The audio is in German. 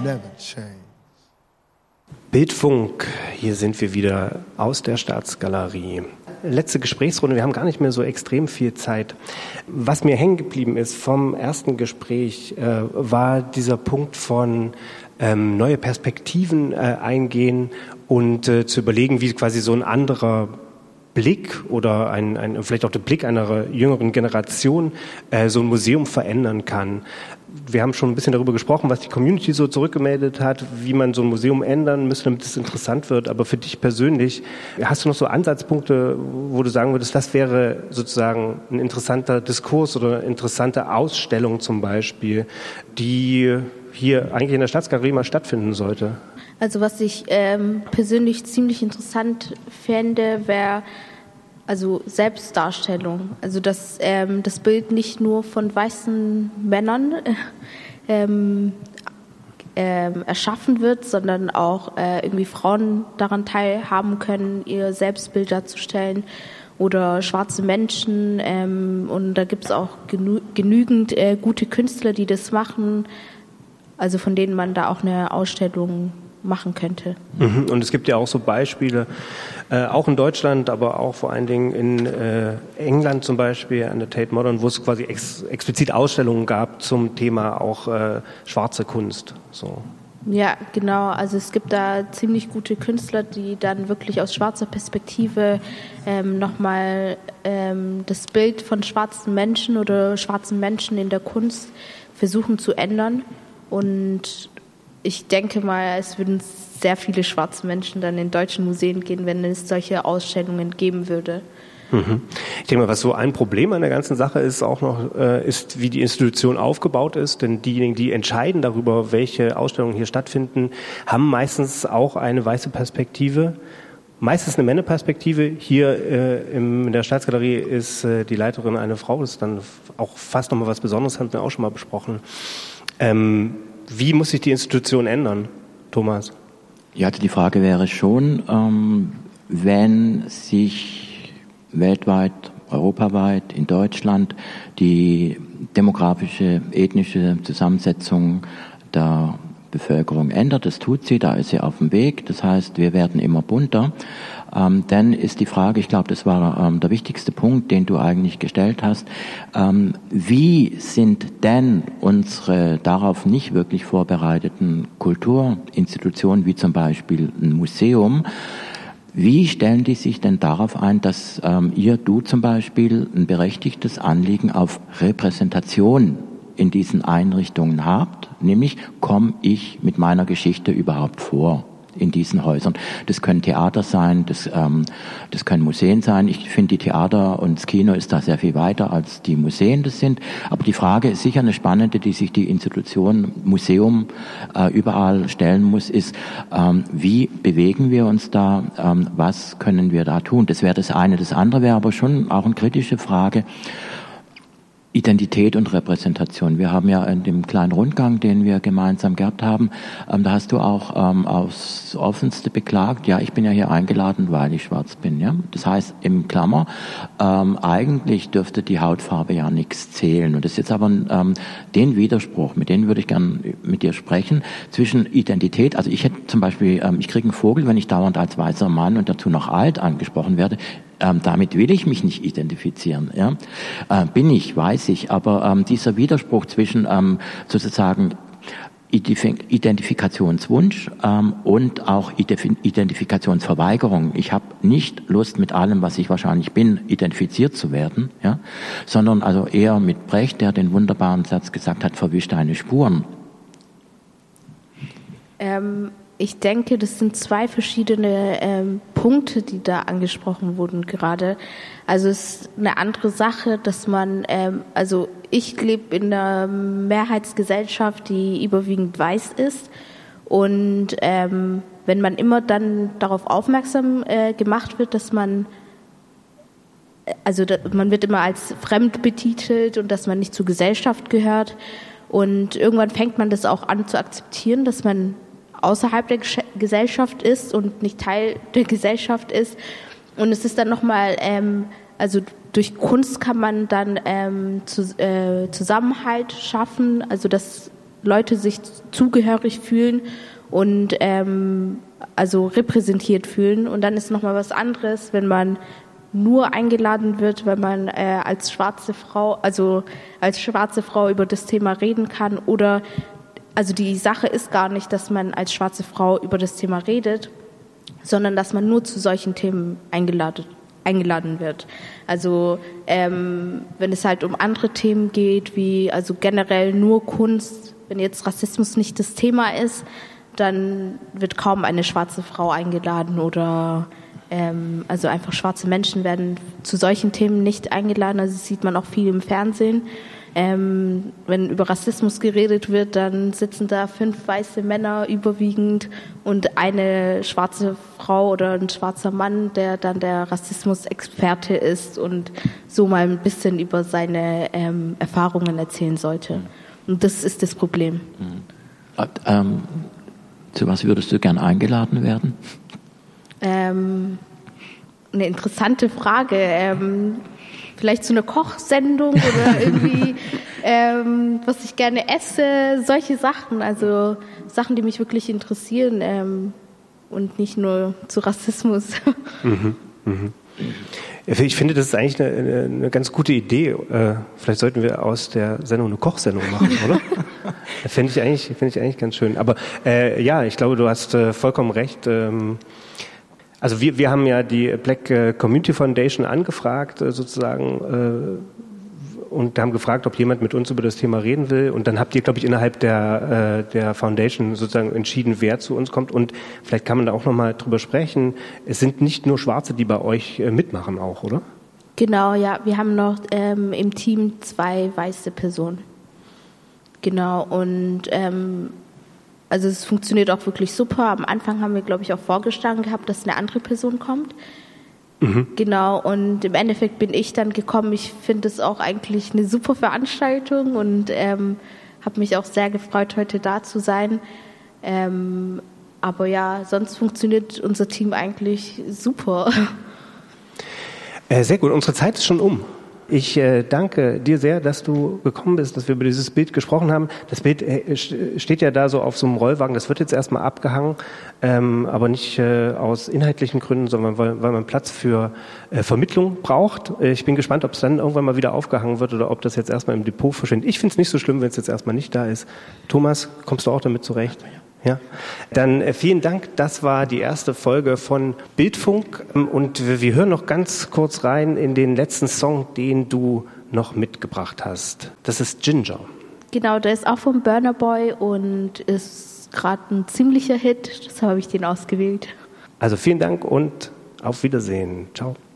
never change. Bildfunk, hier sind wir wieder aus der Staatsgalerie. Letzte Gesprächsrunde, wir haben gar nicht mehr so extrem viel Zeit. Was mir hängen geblieben ist vom ersten Gespräch, war dieser Punkt von neue Perspektiven eingehen und zu überlegen, wie quasi so ein anderer Blick oder vielleicht auch der Blick einer jüngeren Generation so ein Museum verändern kann. Wir haben schon ein bisschen darüber gesprochen, was die Community so zurückgemeldet hat, wie man so ein Museum ändern müsste, damit es interessant wird. Aber für dich persönlich, hast du noch so Ansatzpunkte, wo du sagen würdest, das wäre sozusagen ein interessanter Diskurs oder eine interessante Ausstellung zum Beispiel, die hier eigentlich in der Staatsgalerie mal stattfinden sollte? Also was ich persönlich ziemlich interessant fände, wäre also Selbstdarstellung. Also dass das Bild nicht nur von weißen Männern erschaffen wird, sondern auch irgendwie Frauen daran teilhaben können, ihr Selbstbild darzustellen oder schwarze Menschen. Und da gibt es auch genügend gute Künstler, die das machen, also von denen man da auch eine Ausstellung machen könnte. Und es gibt ja auch so Beispiele, auch in Deutschland, aber auch vor allen Dingen in England zum Beispiel, an der Tate Modern, wo es quasi explizit Ausstellungen gab zum Thema auch schwarze Kunst. So. Ja, genau. Also es gibt da ziemlich gute Künstler, die dann wirklich aus schwarzer Perspektive nochmal das Bild von schwarzen Menschen oder schwarzen Menschen in der Kunst versuchen zu ändern. Und ich denke mal, es würden sehr viele schwarze Menschen dann in deutschen Museen gehen, wenn es solche Ausstellungen geben würde. Ich denke mal, was so ein Problem an der ganzen Sache ist, auch noch, ist, wie die Institution aufgebaut ist. Denn diejenigen, die entscheiden darüber, welche Ausstellungen hier stattfinden, haben meistens auch eine weiße Perspektive. Meistens eine Männerperspektive. Hier in der Staatsgalerie ist die Leiterin eine Frau. Das ist dann auch fast nochmal was Besonderes, haben wir auch schon mal besprochen. Wie muss sich die Institution ändern, Thomas? Ja, die Frage wäre schon, wenn sich weltweit, europaweit, in Deutschland die demografische, ethnische Zusammensetzung der Bevölkerung ändert. Das tut sie, da ist sie auf dem Weg. Das heißt, wir werden immer bunter. Dann ist die Frage, ich glaube, das war der wichtigste Punkt, den du eigentlich gestellt hast, wie sind denn unsere darauf nicht wirklich vorbereiteten Kulturinstitutionen, wie zum Beispiel ein Museum, wie stellen die sich denn darauf ein, dass du zum Beispiel ein berechtigtes Anliegen auf Repräsentation in diesen Einrichtungen habt, nämlich komme ich mit meiner Geschichte überhaupt vor in diesen Häusern. Das können Theater sein, das können Museen sein. Ich finde, die Theater und das Kino ist da sehr viel weiter, als die Museen das sind. Aber die Frage ist sicher eine spannende, die sich die Institution Museum überall stellen muss, ist, wie bewegen wir uns da, was können wir da tun? Das wäre das eine. Das andere wäre aber schon auch eine kritische Frage, Identität und Repräsentation. Wir haben ja in dem kleinen Rundgang, den wir gemeinsam gehabt haben, da hast du auch aufs Offenste beklagt, ja, ich bin ja hier eingeladen, weil ich schwarz bin. Ja? Das heißt, im Klammer, eigentlich dürfte die Hautfarbe ja nichts zählen. Und das ist jetzt aber den Widerspruch, mit dem würde ich gern mit dir sprechen, zwischen Identität, also ich hätte zum Beispiel, ich kriege einen Vogel, wenn ich dauernd als weißer Mann und dazu noch alt angesprochen werde. Damit will ich mich nicht identifizieren. Ja? Bin ich, weiß ich, aber dieser Widerspruch zwischen sozusagen Identifikationswunsch und auch Identifikationsverweigerung. Ich habe nicht Lust, mit allem, was ich wahrscheinlich bin, identifiziert zu werden, ja? Sondern also eher mit Brecht, der den wunderbaren Satz gesagt hat, verwisch deine Spuren. Ich denke, das sind zwei verschiedene Punkte, die da angesprochen wurden gerade. Also es ist eine andere Sache, dass man, also ich lebe in einer Mehrheitsgesellschaft, die überwiegend weiß ist. Und wenn man immer dann darauf aufmerksam gemacht wird, dass man, also man wird immer als fremd betitelt und dass man nicht zur Gesellschaft gehört. Und irgendwann fängt man das auch an zu akzeptieren, dass man außerhalb der Gesellschaft ist und nicht Teil der Gesellschaft ist. Und es ist dann nochmal, also durch Kunst kann man dann Zusammenhalt schaffen, also dass Leute sich zugehörig fühlen und also repräsentiert fühlen. Und dann ist nochmal was anderes, wenn man nur eingeladen wird, wenn man als schwarze Frau über das Thema reden kann. Oder also die Sache ist gar nicht, dass man als schwarze Frau über das Thema redet, sondern dass man nur zu solchen Themen eingeladen wird. Also wenn es halt um andere Themen geht, wie also generell nur Kunst, wenn jetzt Rassismus nicht das Thema ist, dann wird kaum eine schwarze Frau eingeladen oder also einfach schwarze Menschen werden zu solchen Themen nicht eingeladen. Also das sieht man auch viel im Fernsehen. Wenn über Rassismus geredet wird, dann sitzen da 5 weiße Männer überwiegend und eine schwarze Frau oder ein schwarzer Mann, der dann der Rassismusexperte ist und so mal ein bisschen über seine Erfahrungen erzählen sollte. Und das ist das Problem. Zu was würdest du gern eingeladen werden? Eine interessante Frage. Vielleicht zu einer Kochsendung oder irgendwie, was ich gerne esse, solche Sachen. Also Sachen, die mich wirklich interessieren und nicht nur zu Rassismus. Ich finde, das ist eigentlich eine ganz gute Idee. Vielleicht sollten wir aus der Sendung eine Kochsendung machen, oder? Finde ich eigentlich ganz schön. Aber ja, ich glaube, du hast vollkommen recht. Also wir haben ja die Black Community Foundation angefragt sozusagen und haben gefragt, ob jemand mit uns über das Thema reden will. Und dann habt ihr, glaube ich, innerhalb der Foundation sozusagen entschieden, wer zu uns kommt. Und vielleicht kann man da auch nochmal drüber sprechen. Es sind nicht nur Schwarze, die bei euch mitmachen auch, oder? Genau, ja. Wir haben noch im Team 2 weiße Personen. Genau, und also es funktioniert auch wirklich super. Am Anfang haben wir, glaube ich, auch vorgeschlagen gehabt, dass eine andere Person kommt. Genau, und im Endeffekt bin ich dann gekommen. Ich finde es auch eigentlich eine super Veranstaltung und habe mich auch sehr gefreut, heute da zu sein. Aber ja, sonst funktioniert unser Team eigentlich super. Sehr gut, unsere Zeit ist schon um. Ich danke dir sehr, dass du gekommen bist, dass wir über dieses Bild gesprochen haben. Das Bild steht ja da so auf so einem Rollwagen. Das wird jetzt erstmal abgehangen, aber nicht aus inhaltlichen Gründen, sondern weil man Platz für Vermittlung braucht. Ich bin gespannt, ob es dann irgendwann mal wieder aufgehangen wird oder ob das jetzt erstmal im Depot verschwindet. Ich finde es nicht so schlimm, wenn es jetzt erstmal nicht da ist. Thomas, kommst du auch damit zurecht? Ja, dann vielen Dank. Das war die erste Folge von Bildfunk und wir hören noch ganz kurz rein in den letzten Song, den du noch mitgebracht hast. Das ist Ginger. Genau, der ist auch vom Burna Boy und ist gerade ein ziemlicher Hit. Deshalb habe ich den ausgewählt. Also vielen Dank und auf Wiedersehen. Ciao.